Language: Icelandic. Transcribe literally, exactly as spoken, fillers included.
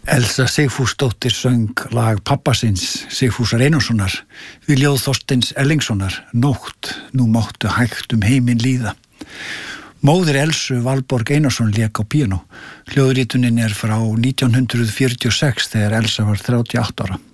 Elsa Sigfúsdóttir söng lag pappasins Sigfúsar Einarssonar við ljóð Þorsteins Erlingssonar, Nótt, nú máttu hægt um heiminn líða. Móðir Elsu, Valborg Einarsson, lék á píanó. Hljóðritunin er frá nítján hundruð fjörutíu og sex þegar Elsa var þrjátíu og átta ára.